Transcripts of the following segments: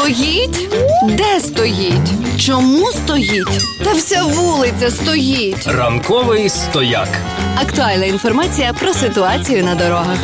Стоїть? Де стоїть? Чому стоїть? Та вся вулиця стоїть. Ранковий стояк. Актуальна інформація про ситуацію на дорогах.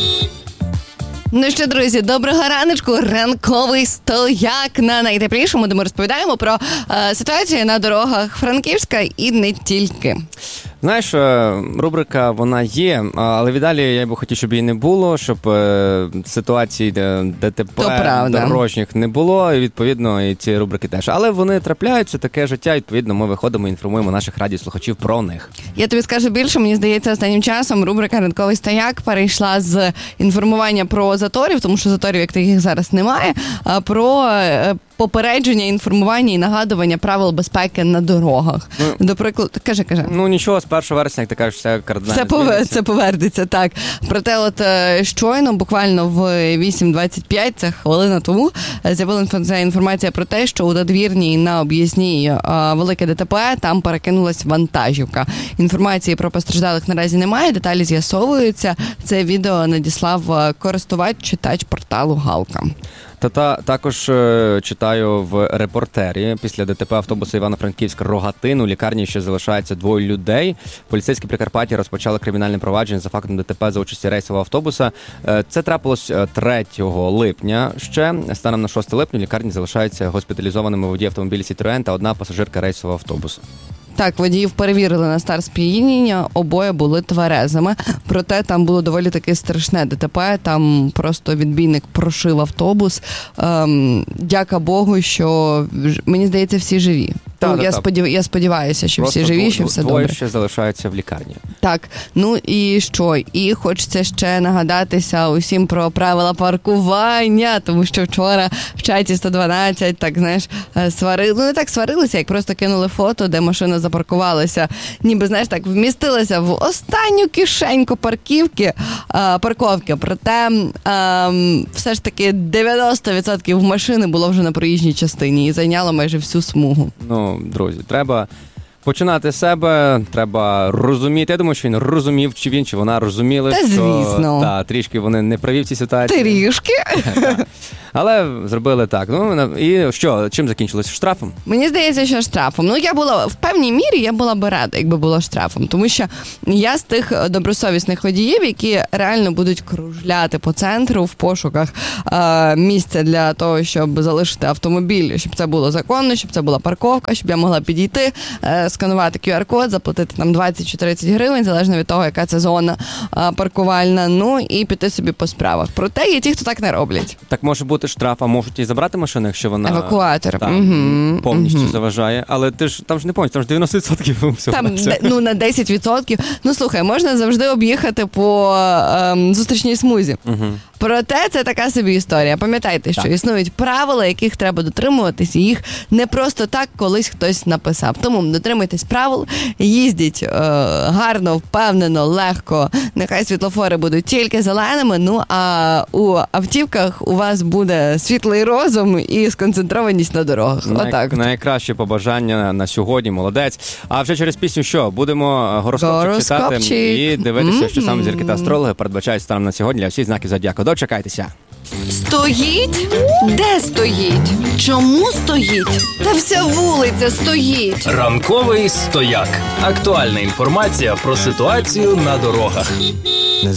Ну що, друзі, доброго раночку. Ранковий стояк на найтеплішому, де ми розповідаємо про ситуацію на дорогах Франківська і не тільки. Знаєш, рубрика вона є, але віддалі я б хотів, щоб її не було, щоб ситуацій ДТП дорожніх не було, і відповідно і ці рубрики теж. Але вони трапляються, таке життя, відповідно ми виходимо і інформуємо наших радіослухачів про них. Я тобі скажу більше, мені здається, останнім часом рубрика «Ранковий стояк» перейшла з інформування про заторів, тому що заторів, як таких зараз немає, а про попередження, інформування і нагадування правил безпеки на дорогах. До прикладу, кажи. Ну нічого, з 1 вересня, як ти кажеш, все кардинально це повернеться, так. Проте от щойно, буквально в 8:25, це хвилина тому, з'явилася інформація про те, що у надвірній на об'їзній велике ДТП, там перекинулась вантажівка. Інформації про постраждалих наразі немає, деталі з'ясовуються. Це відео надіслав користувач-читач порталу «Галка». Також читаю в «Репортері». Після ДТП автобуса Івано-Франківськ-Рогатин у лікарні ще залишається 2 людей. Поліцейські Прикарпаття розпочали кримінальне провадження за фактом ДТП за участі рейсового автобуса. Це трапилось 3 липня ще. Станом на 6 липня в лікарні залишаються госпіталізованими водій автомобіля «Сітроен» та одна пасажирка рейсового автобуса. Так, водіїв перевірили на стан сп'яніння, обоє були тверезими. Проте там було доволі таке страшне ДТП, там просто відбійник прошив автобус. Дяка Богу, що, мені здається, всі живі. Я сподіваюся, що просто всі живі, що все добре. Двоє ще залишаються в лікарні. Так, ну і що? І хочеться ще нагадатися усім про правила паркування, тому що вчора в чаті 112, так, знаєш, не так сварилися, як просто кинули фото, де машина запаркувалася, ніби, знаєш, так, вмістилася в останню кишеньку парковки. Проте все ж таки 90% машини було вже на проїжджій частині і зайняло майже всю смугу. Ну, друзі, треба починати з себе, треба розуміти. Я думаю, що він розумів, чи він, чи вона розуміли, що звісно. Трішки вони не праві в цій ситуації. Трішки. Але зробили так. Ну, і що, чим закінчилось? Штрафом? Мені здається, що штрафом. Ну, в певній мірі я була би рада, якби було штрафом. Тому що я з тих добросовісних водіїв, які реально будуть кружляти по центру в пошуках місця для того, щоб залишити автомобіль, щоб це було законно, щоб це була парковка, щоб я могла підійти, сканувати QR-код, заплатити там 20 чи 30 гривень, залежно від того, яка це зона паркувальна, ну і піти собі по справах. Проте є ті, хто так не роблять. Так може бути штраф, а можуть і забрати машину, якщо вона евакуатор повністю заважає. Але ти ж там ж не повністю, там ж 90% всього. Там на 10%. Ну слухай, можна завжди об'їхати по зустрічній смузі. Проте це така собі історія. Пам'ятайте, що існують правила, яких треба дотримуватись, і їх не просто так колись хтось написав. Тому дотримуйтесь правил, їздіть гарно, впевнено, легко. Нехай світлофори будуть тільки зеленими, ну а у автівках у вас буде світлий розум і сконцентрованість на дорогах. Отак. Найкраще побажання на сьогодні, молодець. А вже через пісню що? Будемо гороскопчик читати і дивитися, що саме зірки та астрологи передбачають станом на сьогодні для всіх знаків зодіаку. Дочекайтеся. Стоїть? Де стоїть? Чому стоїть? Та вся вулиця стоїть. Ранковий стояк. Актуальна інформація про ситуацію на дорогах.